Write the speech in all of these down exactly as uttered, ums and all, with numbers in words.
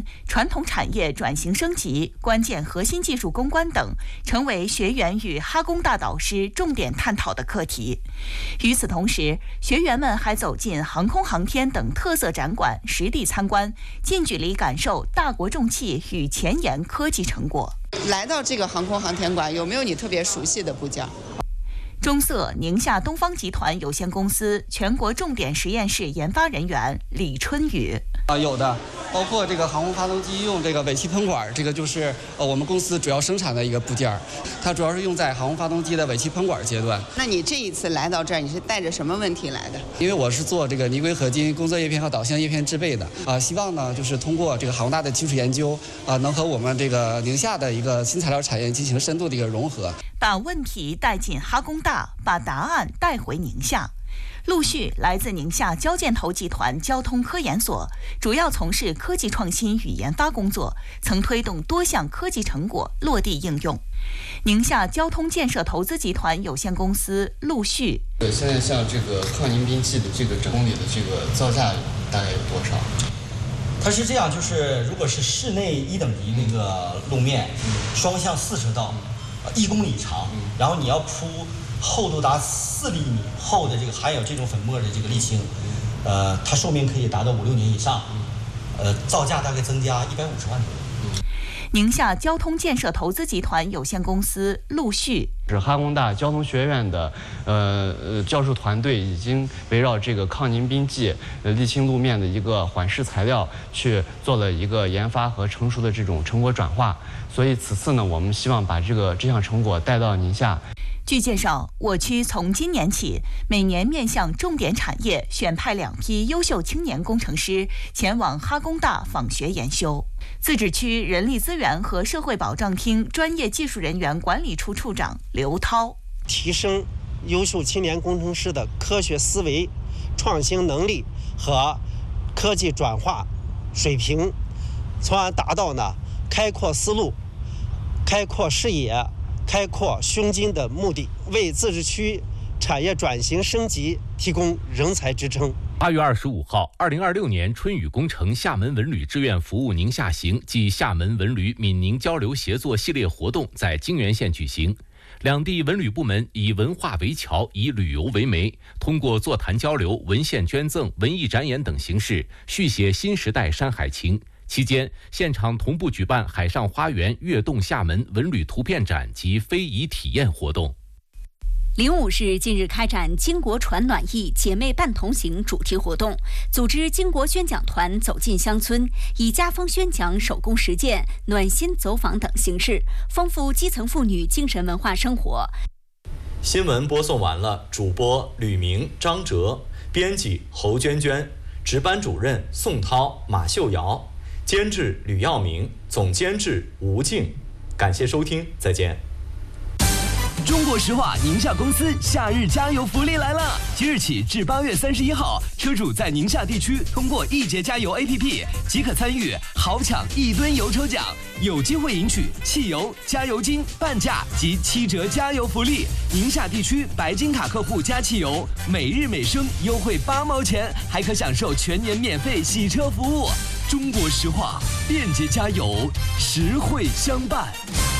间，传统产业转型升级、关键核心技术攻关等，成为学员与哈工大导师重点探讨的课题。与此同时，学员们还走进航空航天等特色展馆，实地参观，近距离感受大国重器与前沿科技成果。 来到这个航空航天馆，有没有你特别熟悉的部件？ 中色宁夏东方集团有限公司全国重点实验室研发人员李春雨。 啊，有的，包括这个航空发动机用这个尾气喷管，这个就是呃我们公司主要生产的一个部件，它主要是用在航空发动机的尾气喷管阶段。 那你这一次来到这儿，你是带着什么问题来的？ 因为我是做这个泥硅合金工作叶片和导向叶片制备的啊，希望呢就是通过这个航大的技术研究啊，能和我们这个宁夏的一个新材料产业进行深度的一个融合， 把问题带进哈工大，把答案带回宁夏。陆续来自宁夏交建投集团交通科研所，主要从事科技创新与研发工作，曾推动多项科技成果落地应用。宁夏交通建设投资集团有限公司陆续， 对，现在像这个抗凝冰剂的这个整公里的这个造价大概有多少？ 它是这样，就是如果是室内一等级那个路面，双向四车道，一公里长，然后你要铺厚度达四厘米厚的这个含有这种粉末的这个沥青，呃，它寿命可以达到五六年以上，呃，造价大概增加一百五十万左右。 宁夏交通建设投资集团有限公司陆续是哈工大交通学院的呃呃教授团队已经围绕这个抗凝冰剂、呃沥青路面的一个缓释材料去做了一个研发和成熟的这种成果转化，所以此次呢，我们希望把这个这项成果带到宁夏。 据介绍，我区从今年起，每年面向重点产业选派两批优秀青年工程师前往哈工大访学研修。自治区人力资源和社会保障厅专业技术人员管理处处长刘涛， 提升优秀青年工程师的科学思维、创新能力和科技转化水平，从而达到呢开阔思路、开阔视野、开阔胸襟的目的，为自治区产业转型升级提供人才支撑。 八月二十五号，二零二六年春雨工程厦门文旅志愿服务宁夏行暨厦门文旅闽宁交流协作系列活动在泾源县举行。两地文旅部门以文化为桥，以旅游为媒，通过座谈交流、文献捐赠、文艺展演等形式，续写新时代山海情。期间，现场同步举办海上花园跃动厦门文旅图片展及非遗体验活动。 灵武市近日开展巾帼传暖意姐妹伴同行主题活动，组织巾帼宣讲团走进乡村，以家风宣讲、手工实践、暖心走访等形式，丰富基层妇女精神文化生活。 新闻播送完了，主播吕明、张哲，编辑侯娟娟，值班主任宋涛、马秀瑶，监制吕耀明，总监制吴静。感谢收听，再见。 中国石化宁夏公司夏日加油福利来了！即日起至八月三十一号，车主在宁夏地区通过易捷加油 A P P 即可参与豪抢一吨油抽奖，有机会赢取汽油、加油金、半价及七折加油福利。宁夏地区白金卡客户加汽油，每日每升优惠八毛钱，还可享受全年免费洗车服务。中国石化，便捷加油，实惠相伴。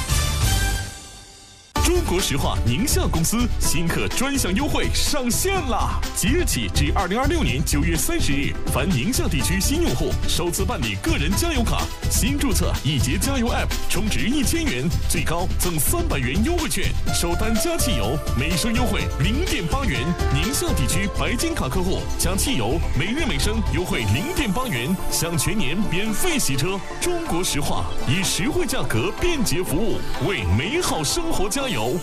中国石化宁夏公司新客专享优惠上线啦！即日起至二零二六年九月三十日，凡宁夏地区新用户首次办理个人加油卡，新注册易捷加油 App， 充值一千元，最高赠三百元优惠券，首单加汽油每升优惠零点八元。宁夏地区白金卡客户加汽油每日每升优惠零点八元，享全年免费洗车。中国石化以实惠价格、便捷服务，为美好生活加油。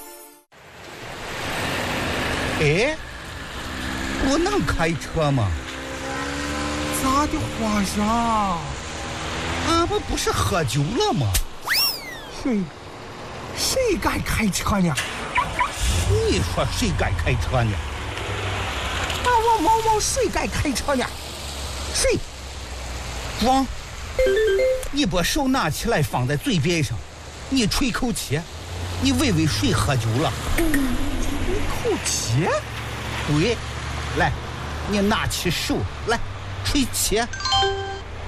哎，我能开车吗？咋的，皇上？俺们不是喝酒了吗？ 谁谁敢开车呢？ 你说谁敢开车呢？ 俺王某某谁敢开车呢？谁？ 王，你把手拿起来放在嘴边上，你吹口气，你喂喂谁喝酒了？ 吹口气？ 对，来，你拿起手来，吹气。